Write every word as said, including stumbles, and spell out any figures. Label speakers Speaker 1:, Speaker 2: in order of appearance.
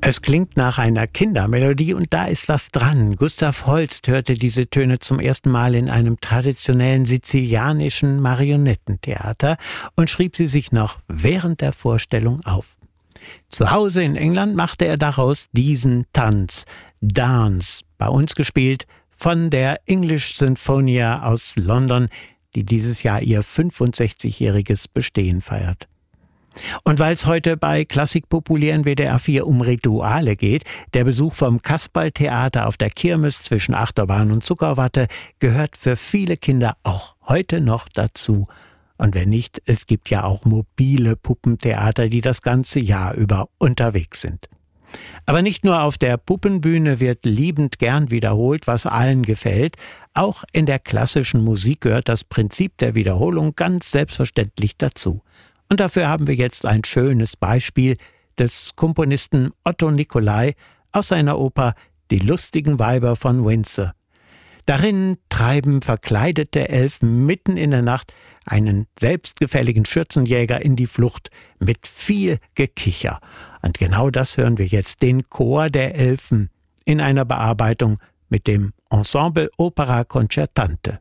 Speaker 1: Es klingt nach einer Kindermelodie und da ist was dran. Gustav Holst hörte diese Töne zum ersten Mal in einem traditionellen sizilianischen Marionettentheater und schrieb sie sich noch während der Vorstellung auf. Zu Hause in England machte er daraus diesen Tanz, Dance, bei uns gespielt von der English Sinfonia aus London, die dieses Jahr ihr fünfundsechzigjähriges Bestehen feiert. Und weil es heute bei Klassik populär in W D R vier um Rituale geht, der Besuch vom Kasperltheater auf der Kirmes zwischen Achterbahn und Zuckerwatte gehört für viele Kinder auch heute noch dazu. Und wenn nicht, es gibt ja auch mobile Puppentheater, die das ganze Jahr über unterwegs sind. Aber nicht nur auf der Puppenbühne wird liebend gern wiederholt, was allen gefällt. Auch in der klassischen Musik gehört das Prinzip der Wiederholung ganz selbstverständlich dazu. Und dafür haben wir jetzt ein schönes Beispiel des Komponisten Otto Nicolai aus seiner Oper Die lustigen Weiber von Windsor. Darin treiben verkleidete Elfen mitten in der Nacht einen selbstgefälligen Schürzenjäger in die Flucht mit viel Gekicher. Und genau das hören wir jetzt, den Chor der Elfen in einer Bearbeitung mit dem Ensemble Opera Concertante.